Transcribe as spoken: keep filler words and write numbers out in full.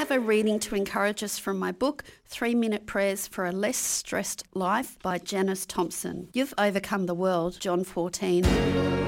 have a reading to encourage us from my book, Three Minute Prayers for a Less Stressed Life by Janice Thompson. You've overcome the world, John fourteen.